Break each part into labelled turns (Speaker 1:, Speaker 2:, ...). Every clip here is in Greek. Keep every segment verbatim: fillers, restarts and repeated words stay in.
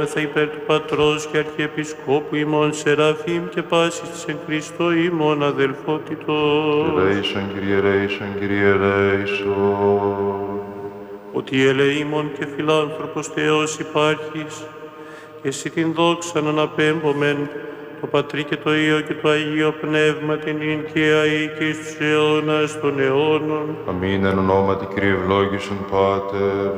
Speaker 1: Θα υπέρ του Πατρός και Αρχιεπισκόπου ημών Σεραφείμ και πάσης της εν Χριστώ ημών αδελφότητος.
Speaker 2: Ελέησον, Κύριε, ελέησον, Κύριε, ελέησον.
Speaker 1: Ότι ελεήμων και φιλάνθρωπος Θεός υπάρχεις, και εσύ την δόξαν αναπέμπομεν, το Πατρί και το Υιό και το Αγίο Πνεύμα την ίν και αεί και εις τους αιώνας των αιώνων.
Speaker 2: Αμήν εν ονόματι Κύριε ευλόγησον Πάτερ.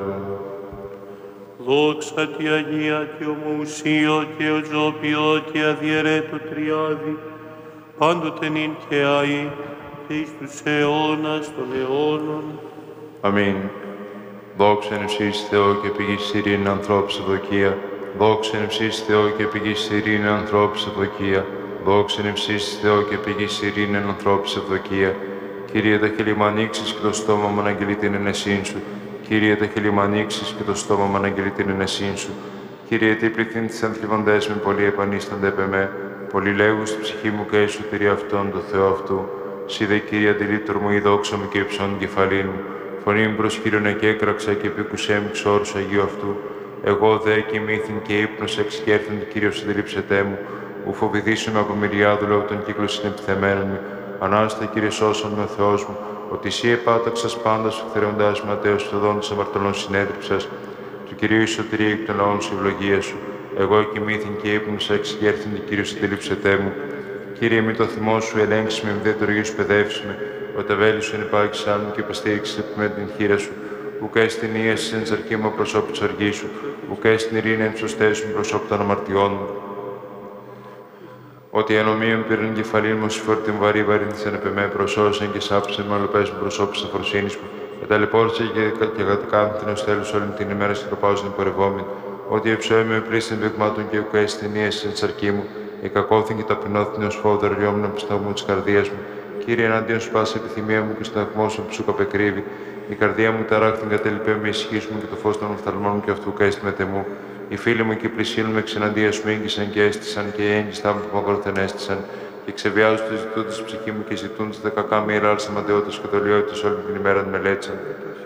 Speaker 1: Δόξα τη Αγία και ομοουσίω και οζώπιο και αδιαιρέτω Τριάδη, πάντοτε νυν και αεί και εις τους αιώνας των αιώνων.
Speaker 2: Αμήν. Δόξα εν ευσύς Θεό και πηγής ειρήνη ανθρώπους ευδοκία. Δόξα εν ευσύς Θεό και πηγής ειρήνη ανθρώπους ευδοκία. Δόξα εν ευσύς Θεό και πηγής ειρήνη ανθρώπους ευδοκία. Κύριε, τα χείλη μου ανοίξεις και το στόμα μου αναγγελεί την ενεσύν σου. Κύριε, τα χείλη μου ανοίξεις και το στόμα μου αναγγελεί την ενεσύν σου. Κύριε, τι πληθύν τις ανθλιβοντές με πολλοί επανίστανται επ' εμέ. Πολλοί λέγουν στη ψυχή μου και η σωτηρία αυτών, το Θεό αυτού. Σύ δε, Κύριε, αντιλήτωρ μου, η δόξα μου και υψών κεφαλήν μου. Φωνή μου προς Κύριον και έκραξα και επίκουσέ μου εξ όρους Αγίου αυτού. Εγώ δε κοιμήθην και ύπνος εξκέρθεν του Κύριος συντελείψετέ μου. Ου φοβηθήσουν από μυριάδου λόγω των κύκλων συνεπιθεμένων μου. Ανάστα, Κύριε, σώσον με ο Θεός μου. Ότι εσύ επάταξας πάντα σου θερεοντάς με ατέως φθοδών της αμαρτωλών συνέδριψας. Του Κυρίου η σωτηρία εκ των λαών σου ευλογία σου. Εγώ κοιμήθην και ύπνωσα εξκέρθεν του Κύριου συντελείψετέ μου. Κύριε, μη το θυμό σου ελέγξει με, μη δε το οργή σου παιδεύσει με. Ο ταβέλη σου ενυπάρχησά μου και υποστήριξε με την χείρα σου. Ουκ έστιν ίαση εν τσαρκή μου προσώπη της οργής σου. Ουκ έστιν ειρήνη εν σωστές μου προσώπη των αμαρτιών μου. Ότι ενομίων πήραν κεφαλήν μου, συγφόρτην βαρύ βαρύνθησαν επ' εμέ, προσώσαν και σάψαν με ολοπές μου προσώπης της αφροσύνης μου. Εταλαιπώρησε και, και κατεκάνθην ως τέλους όλη την ημέρα στην τροπάζουν υπορευόμην. Ότι εψώει με πλήστην δειγμάτων και ουκ έστιν ίαση εν τσαρκή μου. Εκακώθην και ταπεινώθην ως φόδωρο λιόμουν από στόμου της καρδίας μου. Κύριε, εναντίον σου πάσα επιθυμία μου και στον αχμό σου που σου καπεκρύβει. Η καρδία μου ταράχθην κατέλειπε με ησυχή μου και το φως των οφθαλμών μου και αυτού καίστη με τεμού. Οι φίλοι μου και οι πλησίοι μου εξεναντία σου ήγγισαν και έστησαν και οι έγκυστά μου που μακροθεν έστησαν. Και ξεβιάζουν το ζητούν τη ψυχή μου και ζητούν τη δεκακά μοίρα άρσα ματαιότητα και δολιότητα όλη την ημέρα μελέτησαν.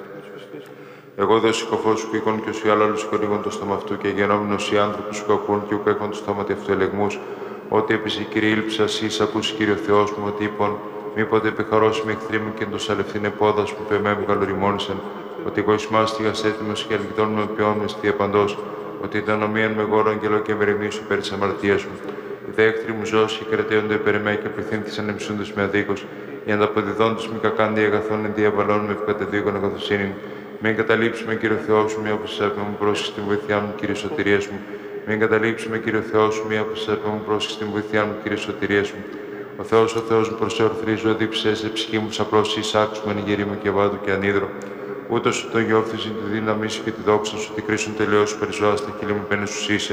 Speaker 2: Εγώ δε ο συκοφό σου οίκον και ο άλλου κολύγων το στόμα αυτού και γενόμενο οι άνθρωποι σου κακούν και ουκ έχουν το στόμα αυτού ελεγμού. Ότι επί σε κύριε ήλψα, ει ακούσει κύριο Θεό μου, ότι είπων, μήποτε επιχαρώσει με εχθρή μου και εν το σαλευθύν επόδα που πεμέ μου καλοριμόνισαν. Ότι εγώ εις μάστιγα έτοιμο και αλγητών με ποιόν με στη επαντό. Ότι ήταν ομοίαν με γόρο αγγελό και μεριμνήσου υπέρ τη αμαρτία μου. Οι δε εχθροί μου ζώσει και κρατέονται υπέρ εμέ και πληθύνθησαν εμψούντε με αδίκω. Οι ανταποδιδόντου μη κακάντι αγαθών εν διαβαλών με ευκατεδίκων αγαθοσύνην. Μην καταλήψουμε, κύριο Θεό σου, μία από σάπε μου πρόσχη στην βοηθειά μου, κύριε σωτηρία μου. Μην καταλήψουμε, κύριο Θεό σου, μία από σάπε μου πρόσχη στην βοηθειά μου, κύριε σωτηρία μου. Ο Θεό, ο Θεό μου προσεορθρίζω, δίψε σε ψυχή μου, σαπρώσει άξουμε ανηγερή μου και βάδου και ανίδρο. Ούτω σου το γιώφθιζε τη δύναμή σου και τη δόξα σου, τη κρίσουν τελειώ σου περισσότερα στα χείλη μου πένε σου είσαι.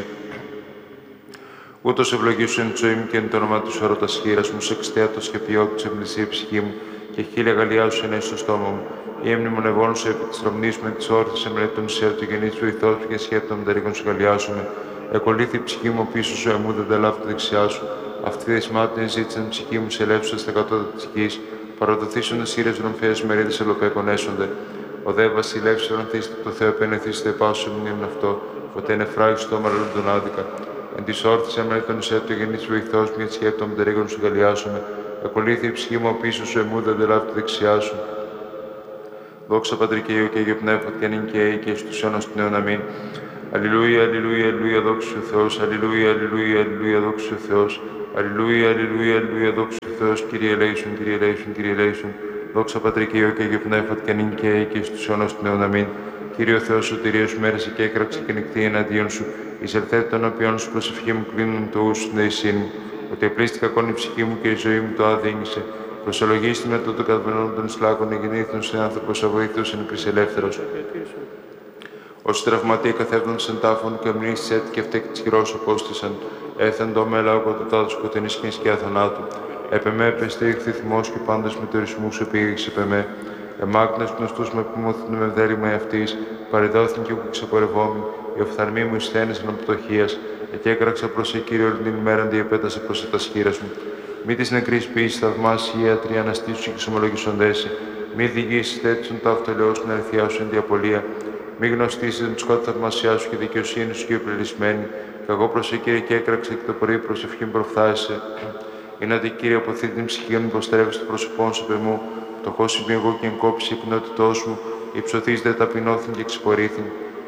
Speaker 2: Ούτω ευλογήσου εν ζωή μου και εν το όνομα του όρωτα χείρα μου, σε εξτέατο και ποιότητα σε εμπλησία η ψυχή μου, και χίλια γαλλιά σου ενέσει στο στόμα μου. Η έμνη μου νευών σου επί τη τρομνή με τη όρθια σε μελετών σε του γεννή του ηθό του και σκέπτων με τα ρίγων σου γαλλιάσουμε. Εκολύθη η ψυχή μου πίσω σου, εμού δεν τελάβει τη δεξιά σου. Αυτή η δεσμάτων ζήτησαν ψυχή μου σε λέψου στα κατώτατα τη γη. Παραδοθήσονται σύρε ρομφαίε μερίδε ελοπέκονέσονται. Ο δε βασιλεύς ορανθίστε το Θεό επενεθήστε πάσο μνήμην αυτό, ποτέ είναι φράγει στο μαλλον τον άδικα. Εν τη όρθισε με τον σε του γεννή βοηθό μου για τη σκέπτο με τα ρίγων σου γαλλιάσουμε. Εκολύθη η ψυχή μου πίσω σου, εμού δεν τελάβει τη δεξιά σου. Δόξα Πατρί και Υιό και Αγίο Πνεύμα και νυν και αεί και στους αιώνας του αιώνα αμήν. Αλληλούια, αλληλούια, αλληλούια, δόξα ο Θεός, αλληλούια, αλληλούια, αλληλούια, δόξα ο Θεός, αλληλούια, αλληλούια, αλληλούια, δόξα ο Θεός, Κύριε ελέησον, Κύριε ελέησον, Κύριε ελέησον. Δόξα Πατρί και Υιό και Αγίο Πνεύμα και νυν και αεί και στους αιώνας του αιώνα αμήν. Κύριε ο Θεός, σωτηρία σου μέρασε και έκραξε και νυχτή εναντίον σου. Εισελθέτε των οποίων σου προσευχή μου κλείνουν το ου στην δεησύν μου. Ότι επλήστη κακόν η ψυχή μου και η ζωή μου το άδειγνυσε. Προσολογίστη με τούτο κατβενών των σλάκων εγεννήθων σε άνθρωπος αβοήθος εν κρίς ελεύθερος. Όσοι τραυματίε καθεύδον εν τάφων και αμνήσεις έτη και φτέκτη της χειρός απόστησαν, έθεν το μέλα ο κοντοτάτος σκοτεινής και σκιά θανάτου. Επεμέ πεστήριχθη θυμός και πάντες με τορισμούς επίγηξε επεμέ. Εμάκνες γνωστούς με επιμώθην με δέρημα εαυτής, παρεδόθην και ούκο ξεπορευόμην, οι οφθαλμοί μου εισθένεσαν από πτωχίας, εκέκραξα προς σε Κύριο όλη την ημέρα διεπέτασε προς τα σχήρας μου. Μη της νεκρής ποιήσης θαυμάσι οι ιατροί αναστήσου και ξομολογήσοντέσαι. Μη διηγήσεις τέτοιον ταύτο ελαιός την αριθιά σου εν διαπολία. Μη γνωστήσετε με σκότη θαυμασιά σου και δικαιοσύνη σου και επιλυσμένη. Και εγώ προσέ, Κύριε, και έκραξε και το πρωί προσευχή προφθάσε. Είναι ότι, Κύριε, αποθείτε την ψυχή μου, υποστρέφει το πρόσωπό σου επ' μου. Φτωχό είμαι εγώ και εγκόψει η κοινότητός μου. Υψωθείς δε ταπεινώθην και ξεπορήθην.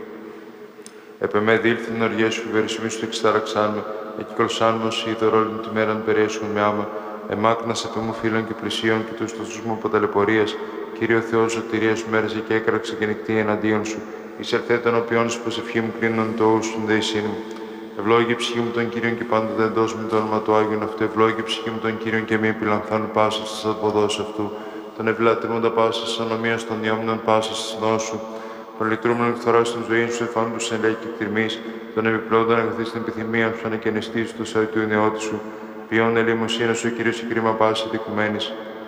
Speaker 2: Επ' εμέ δήλθην την οργία σου, βερισμί σου εξτάραξάν με. Εκυκλωσάν με ως είδωρ όλη την ημέραν περιέσχον με άμα. Εμάκνας επ' μου φίλων και πλησίων και τους τόσους μου από ταλαιπωρίας. Κύριε Θεός, σωτηρία σου μέρεσε και έκραξε και νυχτή εναντίον σου. Εισερθέ των οποίων σου προσευχή μου κρίνον το ούσουν δεησύν μου. Ευλόγη ψυχή μου των Κύριων και πάντοτε εντός μου το όνομα του Άγιον αυτού. Ευλόγη ψυχή μου των Κύριων και μη επιλαμβάνουν πάσα τη αποδόση αυτού. Τον ευλατρούντα πάσα τη ανομία των διόμενων πάσα τη νόσου. Τον λυτρούμενο φθορά στην ζωή σου, εφάντου εν λέει και κτηρμή. Τον επιπλέοντα αγαθή στην επιθυμία σου, ανακαινιστή του σαιτού νεότη σου. Ποιόν ελεημοσύνη σου, Κύριε, σε κρίμα πάση δικουμένη.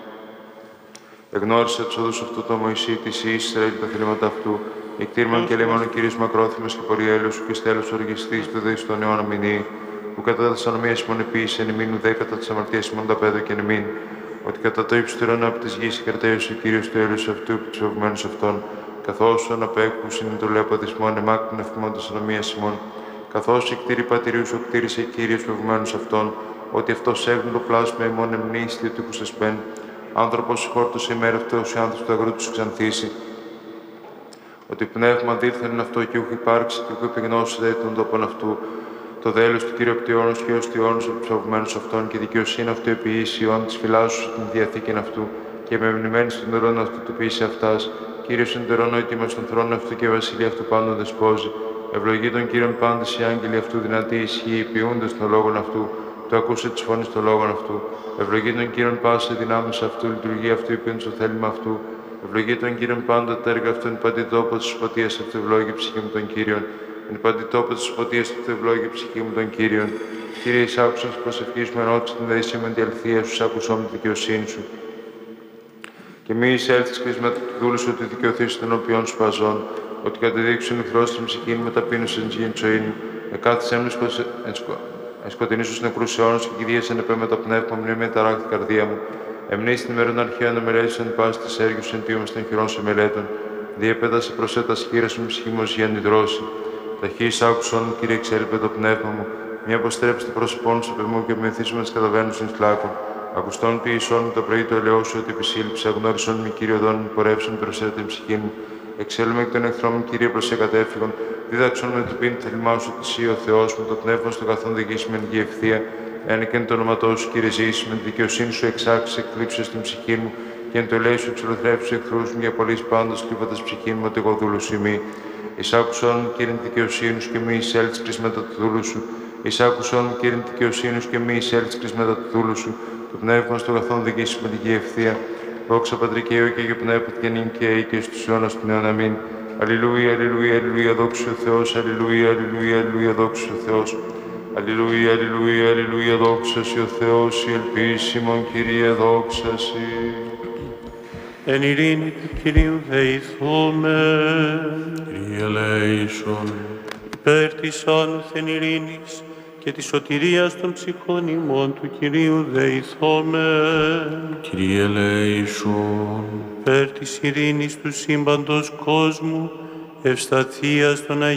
Speaker 2: Εγνώρισε του οδού αυτού το Μωυσή, τη Ισραήλ τα θελήματα αυτού. Εκτήρμαν και λέει μόνο Κύριος μακρόθυμος και ποριέλος σου και στέλος οργιστής του δε στον αιώνα μηνύει, που κατά τα ανομίας ημών επίησε εν ημίν ουδέ κατά τις αμαρτίες ημών τα πέδο και εν ημίν, ότι κατά το ύψιστερον από της γης κρατέωσε ο Κύριος του έλεος αυτού επί τους φοβμένους αυτών, καθώς ον απέκπους είναι το λέω αποδισμόν εμάκτην ευκημών της ανομίας ημών, καθώς εκτήρη πατηρίου σου κτήρισε Κύριος φοβμένους αυτών, ότι αυτός έγνουν το πλάσμα ημών εμνήστη ότι κουσεσπέν, άνθρωπος χόρτωσε ημέρα αυτός ο άνθρωπος του αγρού του ξανθήσει, ότι πνεύμα δίθεν αυτό και ούχ υπάρξει και ούχ επιγνώσει δε τον τόπον αυτού. Το δέλος του Κύριου Πτυώνος και ως Τυώνος από τους φοβμένους αυτών και δικαιοσύνη αυτού επιήσει ιών της φυλάσσου την διαθήκην αυτού και με μνημένη στον τερών αυτού του ποιήσει αυτάς. Κύριος εν τερών νοητήμα στον θρόνο αυτού και βασιλεία αυτού πάντων δεσπόζει. Ευλογεί τον Κύριον πάντες οι άγγελοι αυτού δυνατοί ισχύει ποιούντες των λόγων αυτού. Το ακούσε τη φωνή των λόγων αυτού. Ευλογεί τον Κύριον πάσε δυνάμεις αυτού, λειτουργεί αυτού υπήν στο θέλημα αυτού. Ευλογεί τον Κύριον πάντα τα έργα αυτού, εν παντιτόπο τη σποτεία αυτού, ευλόγη ψυχή μου τον Κύριον. Εν παντιτόπο τη σποτεία αυτού, ευλόγη ψυχή μου τον Κύριον. Κύριε, εισάκουσα τη προσευχή μου, ενώπιον την δεήσια με την αληθεία σου, άκουσα με τη δικαιοσύνη σου. Και μη εισέλθει κρίσματα του δούλου σου, ότι δικαιωθεί των οποίων σου παζών, ότι κατεδείξουν εχθρό στην ψυχή μου, μεταπείνωση εν τζιν ζωή μου. Εκάθισε έμνη εν σκοτεινή σου νεκρού αιώνα και κηδίασαν επέ με το πνεύμα μου, με ταράχτη καρδία μου. Εμνή στην ημερών αρχαίων να μελέτησαν πάση τη έργου εν τύχημα των χειρών σε μελέτων. Διέπετασε προσέτα χείρα μου ψυχή μου για νηδρώσει. Ταχύ άκουσον, Κύριε, εξέλιπε το πνεύμα μου. Μια αποστρέψει το πρόσωπό σου επί μου και με θύσουμε τι καταβαίνουν στην φλάκων. Ακουστών ποιησών το πρωί το ελαιό σου ότι επισήλυψε. Αγνώρισον με Κύριο δόν πορεύσον προσέτα την ψυχή μου. Εξέλουμε εκ των εχθρών μου, Κύριε, προσέ κατέφυγον. Δίδαξον με το πίν θελημά σου τη ο Θεό μου, το πνεύμα στο καθόν δικήσιμεν και ευθεία. Ένα και εν το όνοματό σου, Κύριε, ζήσει με τη δικαιοσύνη σου εξάξει, εκλείψε στην ψυχή μου και εν το λέει σου εξολοθρεύσει εχθρού μου για πολλή πάντω κλείβοντα ψυχή μου ότι εγώ δούλου ημί. Εισάκουσον, Κύριε, τη δικαιοσύνη σου και μη εισέλθει κρίσματα του δούλου σου. Εισάκουσον, Κύριε, τη δικαιοσύνη σου και μη εισέλθει κρίσματα του δούλου σου. Το πνεύμα στο καθόν δικήσιμεν και ευθεία. Δόξα Πατρικαίου και για πνεύμα και νυν και αεί και στους αιώνας του νέων αμήν. Αλληλούια, αλληλούια, αλληλούια, δόξα ο Θεός, αλληλούια, αλληλούια, αλληλούια, δόξα ο Θεός. Αλληλούια, αλληλούια, αλληλούια, δόξα σοι ο Θεός, η ελπίσιμον, Κύριε, δόξα σοι.
Speaker 1: Εν ειρήνη του Κυρίου δεηθούμε.
Speaker 3: Κύριε ελέησον.
Speaker 1: Υπέρ της άνωθεν ειρήνης και της σωτηρίας των ψυχών ημών του Κυρίου δεηθούμε.
Speaker 3: Κύριε ελέησον.
Speaker 1: Υπέρ της ειρήνης του σύμπαντος κόσμου, ευσταθίας των Αγίων